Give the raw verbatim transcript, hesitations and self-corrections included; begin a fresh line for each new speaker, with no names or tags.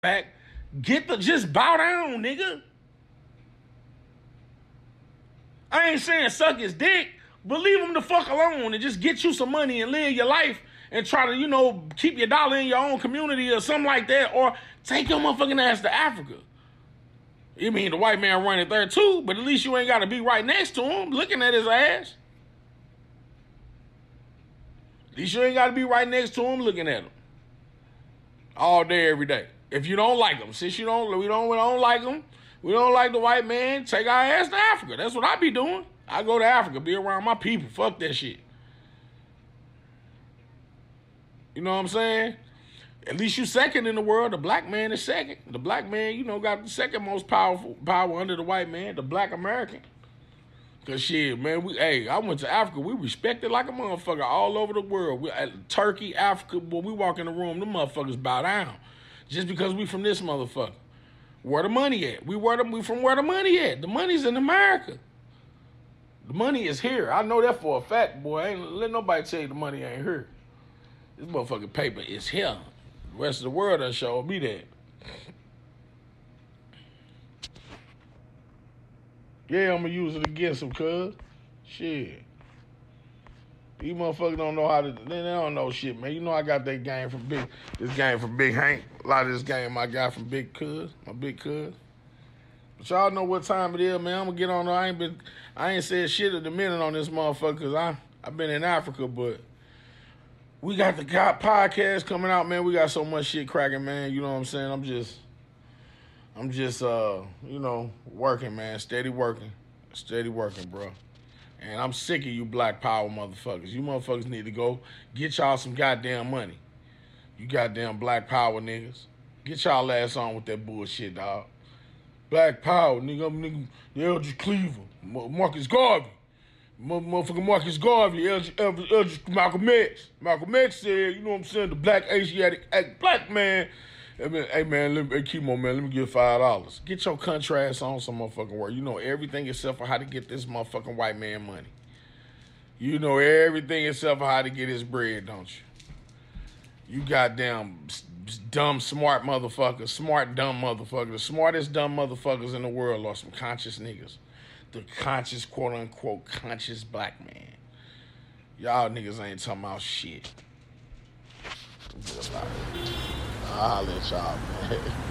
back. Get the, just bow down, nigga. I ain't saying suck his dick, but leave him the fuck alone and just get you some money and live your life and try to, you know, keep your dollar in your own community or something like that, or take your motherfucking ass to Africa. You mean the white man running there too, but at least you ain't got to be right next to him looking at his ass. At least you ain't got to be right next to him looking at him all day, every day. If you don't like him, since you don't, we don't, we don't like him, we don't like the white man, take our ass to Africa. That's what I be doing. I go to Africa, be around my people. Fuck that shit. You know what I'm saying? At least you second in the world. The black man is second. The black man, you know, got the second most powerful power under the white man, the black American. Cause shit, man, we hey, I went to Africa. We respected like a motherfucker all over the world. We, uh, Turkey, Africa, when we walk in the room, the motherfuckers bow down. Just because we from this motherfucker. Where the money at? We where the, we from where the money at? The money's in America. The money is here. I know that for a fact, boy. I ain't let nobody tell you the money ain't here. This motherfucking paper is here. The rest of the world done showed me that. Yeah, I'm gonna use it against them, cuz. Shit. These motherfuckers don't know how to, they don't know shit, man. You know I got that game from Big, this game from Big Hank. A lot of this game I got from Big Cuz, my Big Cuz. But y'all know what time it is, man. I'm gonna get on there. I ain't been, I ain't said shit at the minute on this motherfucker, cause I, I've been in Africa, but we got the got podcast coming out, man. We got so much shit cracking, man. You know what I'm saying? I'm just, I'm just, uh, you know, working, man. Steady working, steady working, bro. And I'm sick of you black power motherfuckers. You motherfuckers need to go get y'all some goddamn money. You goddamn black power niggas. Get y'all ass on with that bullshit, dog. Black power, nigga. I'm nigga, Eldridge Cleaver, Marcus Garvey. Motherfucking Marcus Garvey, Eldridge, Eldridge, Malcolm X. Malcolm X said, you know what I'm saying, the black Asiatic black man. Hey man, hey man, let me, hey, keep on, man. Let me get five dollars. Get your country ass on some motherfucking work. You know everything except for how to get this motherfucking white man money. You know everything except for how to get his bread, don't you? You goddamn dumb, smart motherfuckers. Smart, dumb motherfuckers. The smartest, dumb motherfuckers in the world are some conscious niggas. The conscious, quote unquote, conscious black man. Y'all niggas ain't talking about shit. I'll holler at y'all, man.